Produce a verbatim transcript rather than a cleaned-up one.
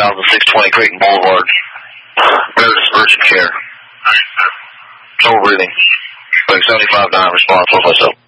thousand six twenty Creighton Boulevard. Meredith, urgent care. Trouble breathing. Like seventy-five nine, response, one five seven.